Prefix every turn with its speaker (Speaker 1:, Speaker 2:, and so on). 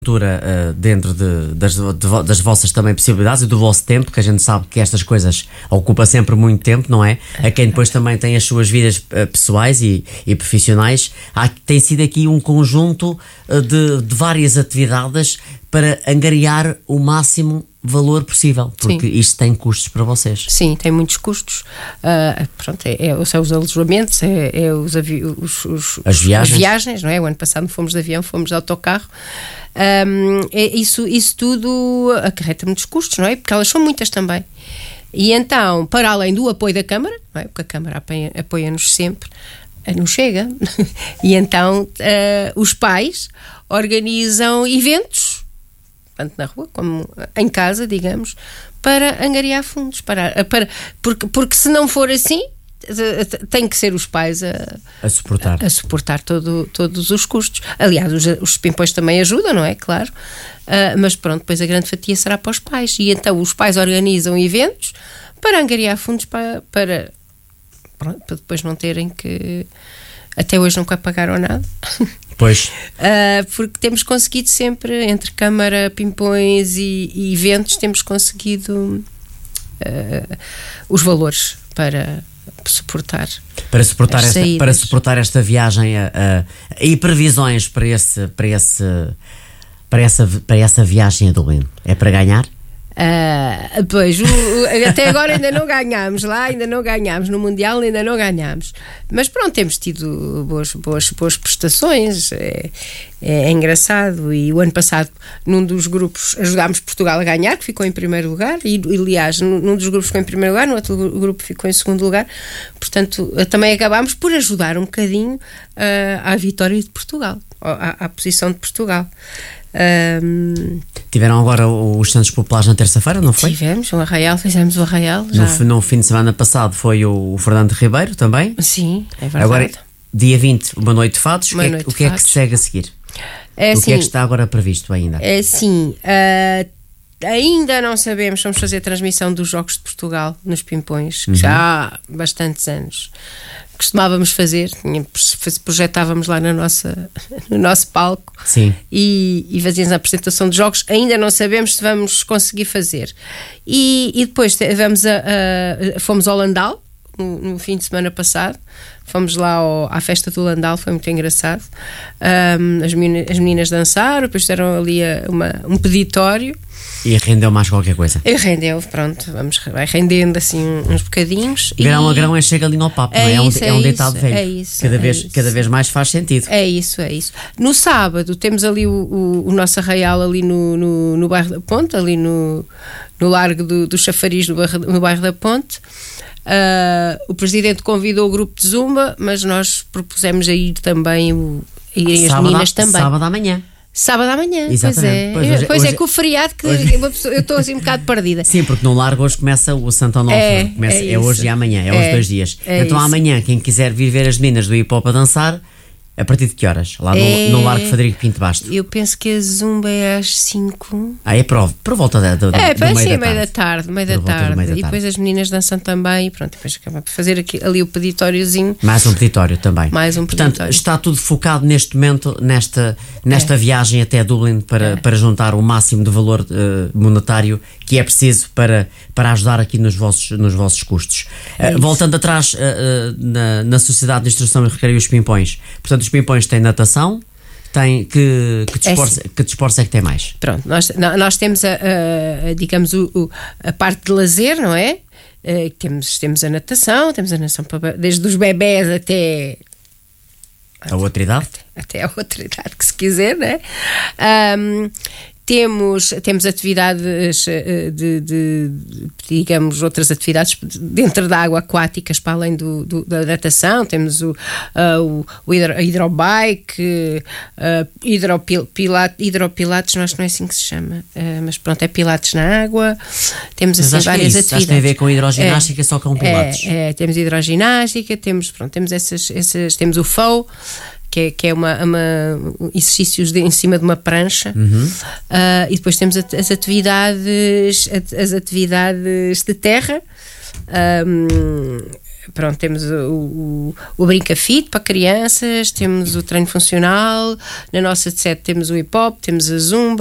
Speaker 1: dentro das vossas também possibilidades e do vosso tempo, que a gente sabe que estas coisas ocupam sempre muito tempo, não é? A quem depois também tem as suas vidas pessoais e profissionais, tem sido aqui um conjunto de várias atividades para angariar o máximo valor possível, porque Sim. Isto tem custos para vocês.
Speaker 2: Sim, tem muitos custos. Pronto, são os alojamentos, as viagens, não é? O ano passado fomos de avião, fomos de autocarro. Isso tudo acarreta muitos custos, não é? Porque elas são muitas também. E então, para além do apoio da Câmara, não é? Porque a Câmara apoia-nos sempre, não chega. E então os pais organizam eventos, tanto na rua como em casa, digamos, para angariar fundos, porque se não for assim, tem que ser os pais a suportar todos os custos. Aliás, os pimpões também ajudam, não é? Claro. Mas pronto, depois a grande fatia será para os pais. E então os pais organizam eventos para angariar fundos para depois não terem que... Até hoje nunca pagaram nada.
Speaker 1: Pois.
Speaker 2: Porque temos conseguido sempre, entre Câmara, pimpões e eventos, temos conseguido os valores para suportar
Speaker 1: esta viagem e previsões para essa viagem a Dublin. É para ganhar?
Speaker 2: Pois, até agora ainda não ganhámos no Mundial, ainda não ganhámos, mas pronto, temos tido boas prestações. É engraçado. E o ano passado, num dos grupos, ajudámos Portugal a ganhar, que ficou em primeiro lugar, e aliás, num dos grupos ficou em primeiro lugar, no outro grupo ficou em segundo lugar. Portanto, também acabámos por ajudar um bocadinho à vitória de Portugal, à posição de Portugal.
Speaker 1: Tiveram agora os Santos Populares na terça-feira, não foi?
Speaker 2: Tivemos fizemos o Arraial
Speaker 1: no fim de semana passado foi o Fernando Ribeiro também.
Speaker 2: Sim, é verdade.
Speaker 1: Agora, dia 20, uma noite de fados. O que é que se segue a seguir? O que é que está agora previsto ainda?
Speaker 2: Ainda não sabemos. Vamos fazer a transmissão dos Jogos de Portugal nos Pimpões, que já há bastantes anos costumávamos fazer, projetávamos lá no nosso palco.
Speaker 1: Sim.
Speaker 2: E fazíamos a apresentação de jogos. Ainda não sabemos se vamos conseguir fazer. E depois fomos ao Landau no fim de semana passado. Fomos lá à festa do Landau, foi muito engraçado. As meninas dançaram, depois fizeram ali um peditório.
Speaker 1: E rendeu mais qualquer coisa?
Speaker 2: Rendeu, pronto, vai rendendo assim uns bocadinhos.
Speaker 1: Grão a grão chega ali ao papo, não é? É um ditado velho.
Speaker 2: É isso.
Speaker 1: Cada vez mais faz sentido.
Speaker 2: É isso. No sábado temos ali o nosso arraial ali no bairro da Ponte, ali no Largo do Chafariz, no bairro da Ponte. O presidente convidou o grupo de Zumba, mas nós propusemos a ir também irem as meninas também. Sábado amanhã,
Speaker 1: exatamente.
Speaker 2: Pois é, com o feriado que eu estou assim um bocado perdida.
Speaker 1: Sim, porque no Largo hoje começa o Santo Onofre. É hoje e amanhã, os 2 dias. Então amanhã, quem quiser vir ver as meninas do hip hop a dançar, a partir de que horas? Lá no Largo Frederico Pinto Basto.
Speaker 2: Eu penso que a Zumba é às 5.
Speaker 1: É por volta do meio da tarde.
Speaker 2: E depois as meninas dançam também. E pronto, depois acaba por fazer ali o peditóriozinho.
Speaker 1: Mais um peditório também.
Speaker 2: Portanto,
Speaker 1: está tudo focado neste momento, nesta viagem até Dublin para juntar o máximo de valor monetário que é preciso para ajudar aqui nos vossos custos. Voltando atrás na Sociedade de Instrução e Recreio os Pimpões. Portanto, os Pimpões têm natação. Que desportos é que tem mais?
Speaker 2: Pronto, nós temos digamos a parte de lazer, não é? Temos a natação, desde os bebés até
Speaker 1: a outra idade?
Speaker 2: Até a outra idade, que se quiser, não é? Temos atividades digamos, outras atividades dentro da água aquáticas para além da natação. Temos o hidrobike, hidropilates, não é assim que se chama, mas pronto, é pilates na água. Temos assim várias atividades. Acho que
Speaker 1: tem a ver com hidroginástica, só com pilates.
Speaker 2: Temos hidroginástica, temos temos o FOW, que é exercícios em cima de uma prancha. E depois temos as atividades de terra, pronto, temos o Brinca Fit para crianças, temos o treino funcional, na nossa de 7 temos o hip hop, temos a zumba,